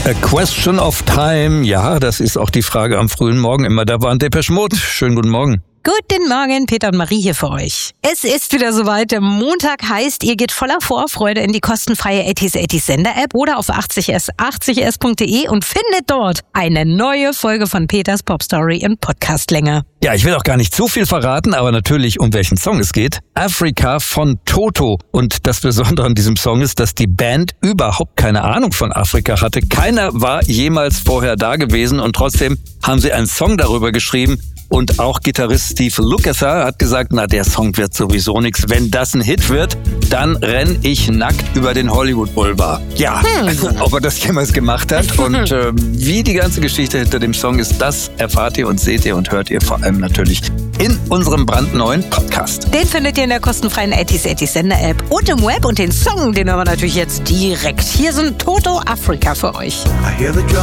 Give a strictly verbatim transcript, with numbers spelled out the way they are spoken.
A question of time. Ja, das ist auch die Frage am frühen Morgen immer. Da war Depeche Mode. Schönen guten Morgen. Guten Morgen, Peter und Marie hier für euch. Es ist wieder soweit. Der Montag heißt, ihr geht voller Vorfreude in die kostenfreie achtziger achtziger Sender-App oder auf achtzig s achtzig s punkt de und findet dort eine neue Folge von Peters Popstory in Podcastlänge. Ja, ich will auch gar nicht zu viel verraten, aber natürlich, um welchen Song es geht. Africa von Toto. Und das Besondere an diesem Song ist, dass die Band überhaupt keine Ahnung von Afrika hatte. Keiner war jemals vorher da gewesen und trotzdem haben sie einen Song darüber geschrieben. Und auch Gitarrist Steve Lukather hat gesagt, na, der Song wird sowieso nichts. Wenn das ein Hit wird, dann renn ich nackt über den Hollywood Boulevard. Ja, hm. Ob er das jemals gemacht hat und äh, wie die ganze Geschichte hinter dem Song ist, das erfahrt ihr und seht ihr und hört ihr vor allem natürlich in unserem brandneuen Podcast. Den findet ihr in der kostenfreien achtziger achtziger Sender-App und im Web. Und den Song, den hören wir natürlich jetzt direkt. Hier sind Toto Africa für euch. I hear the drum